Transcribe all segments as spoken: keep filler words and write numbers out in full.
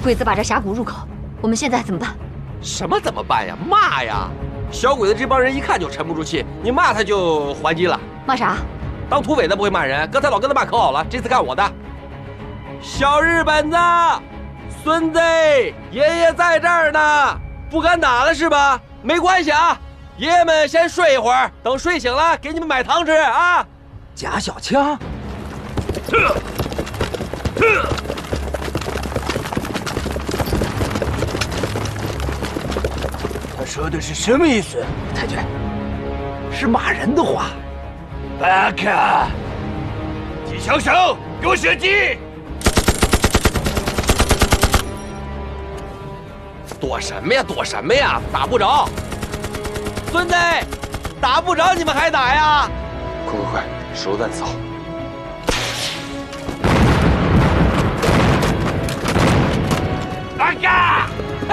鬼子把这峡谷入口，我们现在怎么办？ 什么怎么办呀？骂呀！小鬼子这帮人一看就沉不住气，你骂他就还击了。 骂啥？ 当土匪的不会骂人，刚才老跟他骂可好了，这次干我的。小日本子，孙子，爷爷在这儿呢，不敢打了是吧？没关系啊，爷爷们先睡一会儿，等睡醒了给你们买糖吃啊。 贾小枪。他说的是什么意思？太君，是骂人的话。巴卡，举枪手，给我射击！ 躲什么呀？躲什么呀？打不着。孙子，打不着你们还打呀？ 快快快，手榴弹扫！ 巴卡！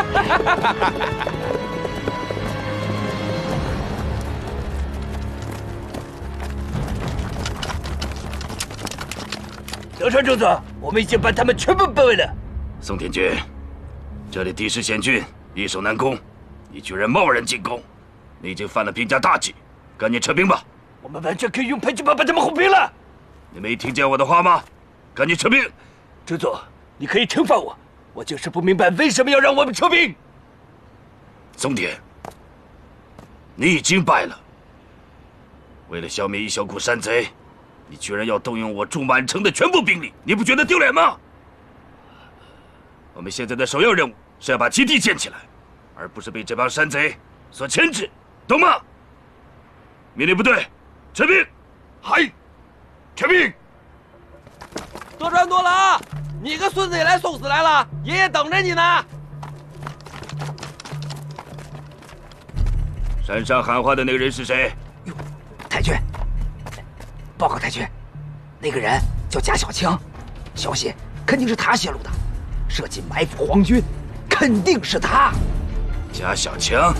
德川中佐，我们已经把他们全部包围了。 宋田君，这里地势险峻，易守难攻，你居然贸然进攻，你已经犯了兵家大忌，赶紧撤兵吧。 我们完全可以用迫击炮把他们轰平了。 你没听见我的话吗？赶紧撤兵！ 中佐，你可以惩罚我，我就是不明白为什么要让我们撤兵。 松田，你已经败了。为了消灭一小股山贼，你居然要动用我驻满城的全部兵力，你不觉得丢脸吗？我们现在的首要任务是要把基地建起来，而不是被这帮山贼所牵制，懂吗？命令部队撤兵！ 嗨，撤兵！ 德川多郎，你个孙子也来送死来了，爷爷等着你呢。 山上喊话的那个人是谁？ 哟，太君，报告太君，那个人叫贾小枪，消息肯定是他泄露的，设计埋伏皇军，肯定是他。 贾小枪，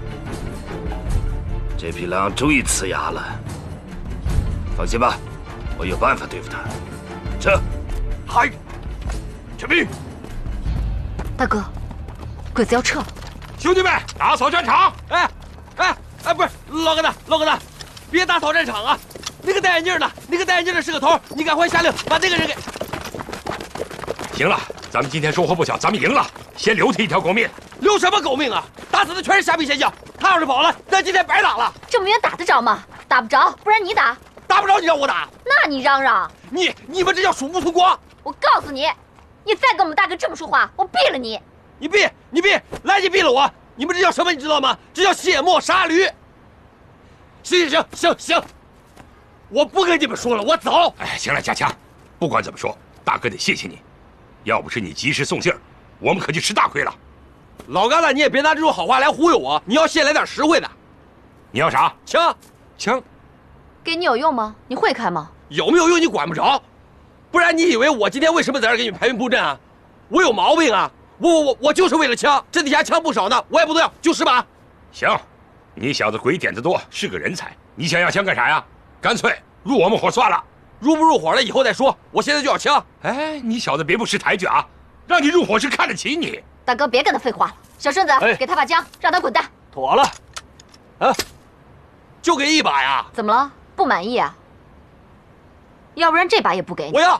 这匹狼终于呲牙了。放心吧，我有办法对付他。撤！ 嗨，撤兵！ 大哥，鬼子要撤了。 兄弟们，打扫战场！ 哎，哎哎，不是老疙瘩，老疙瘩，别打扫战场啊！那个戴眼镜的，那个戴眼镜的是个头，你赶快下令把那个人给…… 行了，咱们今天收获不小，咱们赢了，先留他一条狗命。 留什么狗命啊？打死的全是虾兵蟹将，他要是跑了，咱今天白打了。 这么远打得着吗？打不着，不然你打。 打不着你让我打？ 那你嚷嚷！ 你你们这叫鼠目寸光！ 我告诉你，你再跟我们大哥这么说话，我毙了你！ 你毙你毙，来你毙了我！你们这叫什么？你知道吗？这叫卸磨杀驴。行行行行行，我不跟你们说了，我走。 哎，行了，家强，不管怎么说，大哥得谢谢你，要不是你及时送信儿，我们可就吃大亏了。 老疙瘩，你也别拿这种好话来忽悠我，你要先来点实惠的。 你要啥？ 枪， 枪。 给你有用吗？你会开吗？ 有没有用你管不着，不然你以为我今天为什么在这儿给你们排兵布阵啊？我有毛病啊！我我我我就是为了枪，这底下枪不少呢，我也不多要，就十把。 行，你小子鬼点子多，是个人才。你想要枪干啥呀？干脆入我们伙算了。 入不入伙了以后再说，我现在就要枪。 哎，你小子别不识抬举啊！让你入伙是看得起你。 大哥，别跟他废话了。小顺子， 哎、 给他把枪，让他滚蛋。 妥了。 啊，就给一把呀？ 怎么了？不满意啊？要不然这把也不给你。 我要。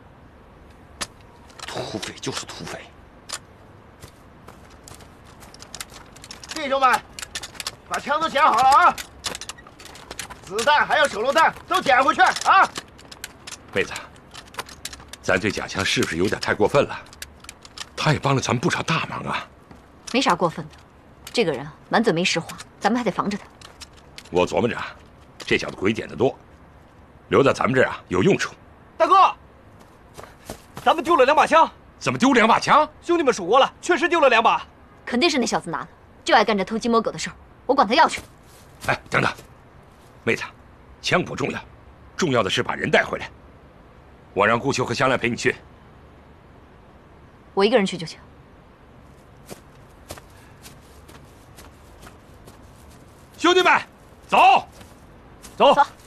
土匪就是土匪。 弟兄们，把枪都捡好了啊！子弹还有手榴弹都捡回去啊！ 妹子，咱对贾强是不是有点太过分了？他也帮了咱们不少大忙啊。 没啥过分的，这个人满嘴没实话，咱们还得防着他。 我琢磨着，这小子鬼点子多，留在咱们这儿啊有用处。 大哥，咱们丢了两把枪。 怎么丢两把枪？ 兄弟们数过了，确实丢了两把。 肯定是那小子拿的，就爱干这偷鸡摸狗的事儿，我管他要去。 哎，等等，妹子，枪不重要，重要的是把人带回来。我让顾秋和香兰陪你去。 我一个人去就行。 兄弟们，走， 走。 走。